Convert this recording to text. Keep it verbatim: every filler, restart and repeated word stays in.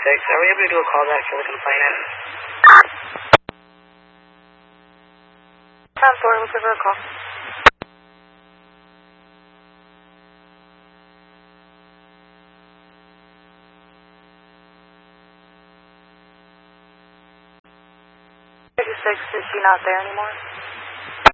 six. Are we able to do a call back for the complainant? I'm sorry, we'll give her a call. thirty-six, is she not there anymore?